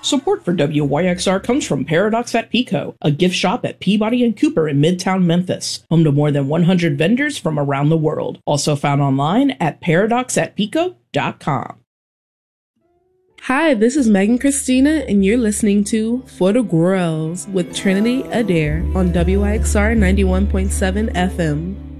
Support for WYXR comes from Paradox at Pico, a gift shop at Peabody and Cooper in Midtown Memphis, home to more than 100 vendors from around the world. Also found online at paradoxatpico.com. Hi, this is Megan Christina, and you're listening to For the Girls with Trinity Adair on WYXR 91.7 FM.